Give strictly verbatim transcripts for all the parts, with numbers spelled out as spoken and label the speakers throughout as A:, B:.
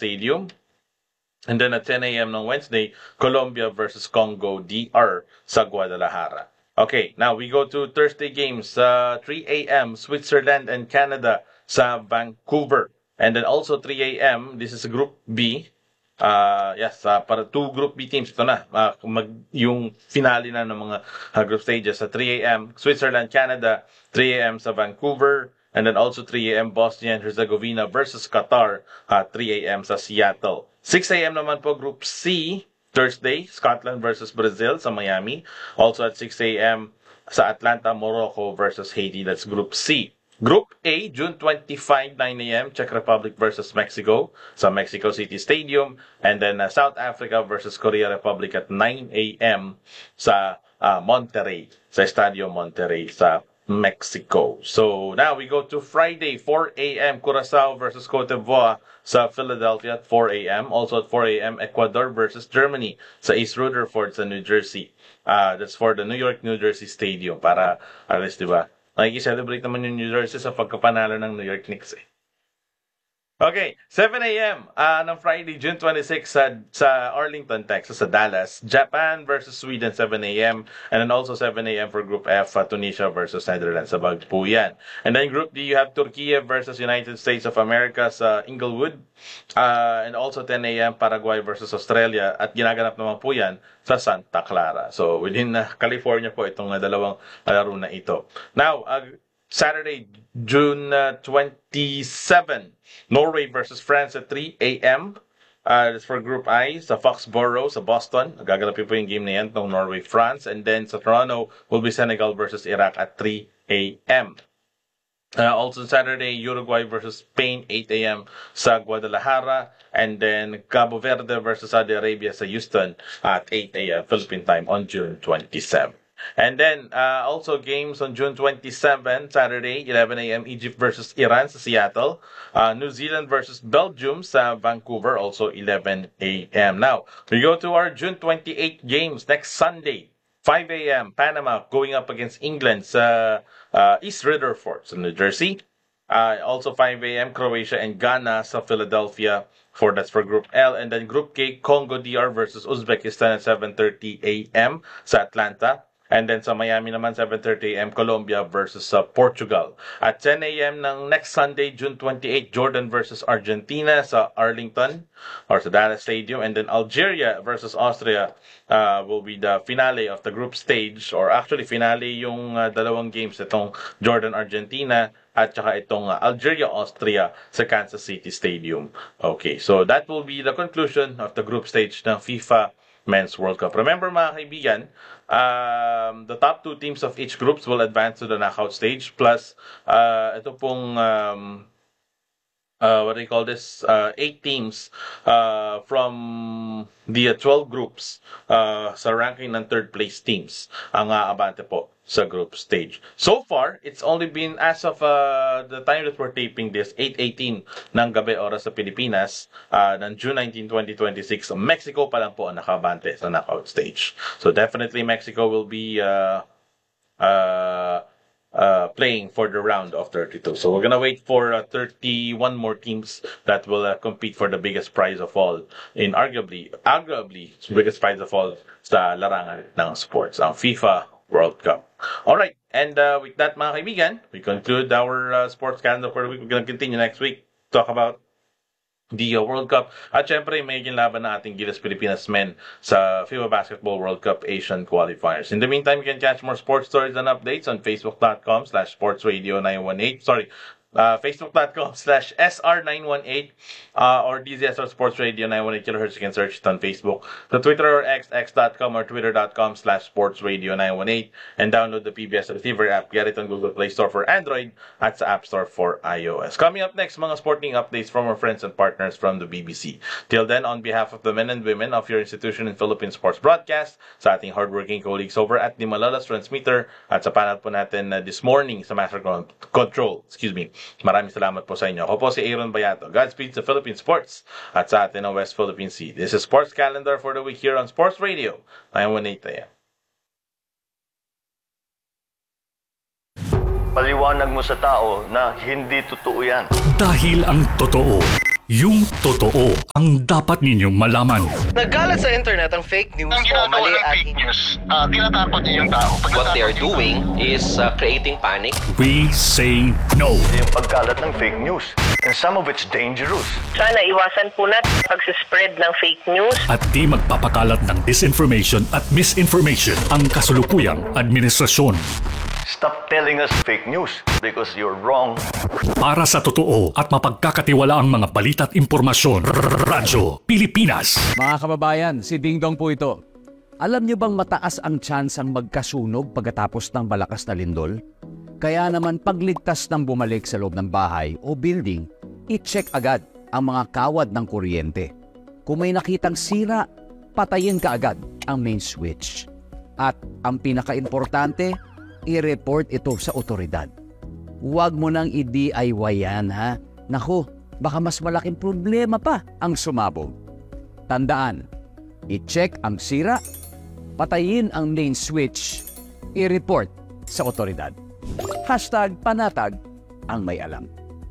A: Stadium. And then at ten a.m. on Wednesday, Colombia versus Congo D R sa Guadalajara. Okay, now we go to Thursday games. Uh, three a.m. Switzerland and Canada sa Vancouver. And then also three a.m. This is Group B. Uh, yes, uh, para two Group B teams. Ito na, uh, mag, yung finale na ng mga uh, group stages sa three a.m. Switzerland, Canada, three a.m. sa Vancouver. And then also three a.m. Bosnia and Herzegovina versus Qatar, uh, three a.m. sa Seattle. six a.m. naman po Group C, Thursday, Scotland versus Brazil sa Miami. Also at six a.m. sa Atlanta, Morocco versus Haiti. That's Group C. Group A, June twenty-fifth, nine a.m. Czech Republic versus Mexico sa Mexico City Stadium. And then uh, South Africa versus Korea Republic at nine a.m. sa uh, Monterrey, sa Estadio Monterrey sa Mexico. So now we go to Friday, four a.m. Curacao versus Cote d'Ivoire sa Philadelphia at four a.m. Also at four a.m. Ecuador versus Germany sa East Rutherford sa New Jersey. Uh, that's for the New York, New Jersey Stadium para, alas, di ba? Nakikiselebrate naman yung New Jersey sa pagkapanalo ng New York Knicks eh. Okay, seven a.m. Uh, ng Friday, June twenty-sixth sa, sa Arlington, Texas, sa Dallas. Japan versus Sweden, seven a.m. And then also seven a.m. for Group F, uh, Tunisia versus Netherlands sa Bagpuyan. And then Group D, you have Turkey versus United States of America sa Inglewood. Uh, and also ten a.m. Paraguay versus Australia. At ginaganap naman po yan sa Santa Clara. So within uh, California po itong uh, dalawang laro na ito. Now, uh, Saturday, June uh, twenty-seventh, Norway versus France at three a.m. Uh, that's for Group I sa Foxborough sa Boston. Gagalapin po yung game na yan, itong Norway-France. And then sa Toronto will be Senegal versus Iraq at three a.m. Uh, also Saturday, Uruguay versus Spain, eight a.m. sa Guadalajara. And then Cabo Verde versus Saudi Arabia sa Houston at eight a.m. Philippine time on June twenty-seventh. And then, uh, also games on June twenty-seventh, Saturday, eleven a.m. Egypt versus Iran sa Seattle. Uh, New Zealand versus Belgium sa Vancouver, also eleven a.m. Now, we go to our June twenty-eighth games next Sunday, five a.m. Panama going up against England sa uh, East Rutherford sa New Jersey. Uh, also five a.m. Croatia and Ghana sa Philadelphia. For that's for Group L. And then Group K, Congo D R versus Uzbekistan at seven thirty a.m. sa Atlanta. And then sa Miami naman, seven thirty a.m. Colombia versus uh, Portugal. At ten a.m. ng next Sunday, June twenty-eighth, Jordan versus Argentina sa Arlington or sa Dallas Stadium. And then Algeria versus Austria uh, will be the finale of the group stage. Or actually, finale yung uh, dalawang games. Itong Jordan-Argentina at saka itong uh, Algeria-Austria sa Kansas City Stadium. Okay, so that will be the conclusion of the group stage ng FIFA Men's World Cup. Remember mga kaibigan, um, the top two teams of each groups will advance to the knockout stage. Plus, uh, ito pong, um, uh, what do you call this? Uh, eight teams uh, from the uh, twelve groups uh, sa ranking ng third place teams ang aabante po sa group stage. So far, it's only been, as of uh, the time that we're taping this, eight eighteen ng gabi oras sa Pilipinas, uh, ng June nineteenth, twenty twenty-six, Mexico pa lang po ang nakabante sa knockout stage. So definitely Mexico will be uh, uh, uh, playing for the round of thirty-two. So we're gonna wait for uh, thirty-one more teams that will uh, compete for the biggest prize of all, in arguably, arguably, biggest prize of all sa larangan ng sports, ang FIFA World Cup. All right, and uh, with that, mga kaibigan, we conclude our uh, sports calendar for the week. We're going to continue next week, talk about the uh, World Cup. At syempre, may laban na ating Gilas Pilipinas men sa FIBA Basketball World Cup Asian Qualifiers. In the meantime, you can catch more sports stories and updates on facebook.com slash sportsradio918. Sorry, Uh, facebook.com slash SR918 uh, or D Z S R Sports Radio nine one eight kilohertz. You can search it on Facebook. The Twitter or X, x.com or twitter.com slash Sports Radio nine one eight. And download the P B S Receiver app. Get it on Google Play Store for Android at sa App Store for iOS. Coming up next, mga sporting updates from our friends and partners from the B B C. Till then, on behalf of the men and women of your institution in Philippine Sports Broadcast, sa ating hardworking colleagues over at the Malalas Transmitter, at sa panel po natin uh, this morning sa Master Control, excuse me, maraming salamat po sa inyo. Ako po si Aaron Bayato. Godspeed sa Philippine Sports at sa atin ang West Philippine Sea. This is Sports Calendar for the week here on Sports Radio nine one eight A M.
B: Paliwanag mo sa tao na hindi totoo yan.
C: Dahil ang totoo,
B: Yung totoo ang dapat ninyong malaman.
C: Nagkalat sa internet ang fake news
D: Ang
C: o
D: ginagawa
C: mali
D: ng
C: at
D: fake news, uh, tinatakot niyo yung tao.
E: What they are doing is uh, creating panic.
B: We say no.
F: Yung pagkalat ng fake news. And some of it's dangerous.
G: Sana iwasan po natin pagsispread ng fake news.
B: At di magpapakalat ng disinformation at misinformation ang kasulukuyang administrasyon.
F: Stop telling us fake news because you're wrong.
B: Para sa totoo at mapagkakatiwalaang mga balita at impormasyon, Radyo Pilipinas.
H: Mga kababayan, si Ding Dong po ito. Alam niyo bang mataas ang chance ang magkasunog pagkatapos ng malakas na lindol? Kaya naman pagligtas ng bumalik sa loob ng bahay o building, i-check agad ang mga kawad ng kuryente. Kung may nakitang sira, patayin ka agad ang main switch. At ang pinaka-importante, i-report ito sa otoridad. Huwag mo nang i-D I Y yan, ha? Naku, baka mas malaking problema pa ang sumabog. Tandaan, i-check ang sira, patayin ang main switch, i-report sa otoridad. Hashtag panatag ang may alam.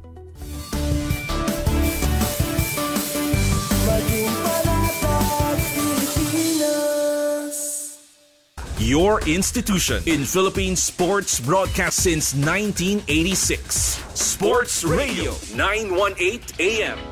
I: Your institution in Philippine sports broadcast since nineteen eighty-six. Sports Radio nine eighteen A M.